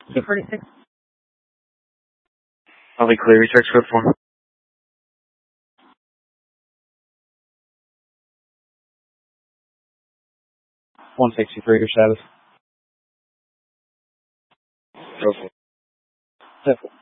246. I'll be clear. Research code form. 163 your status. Go for it. Perfect.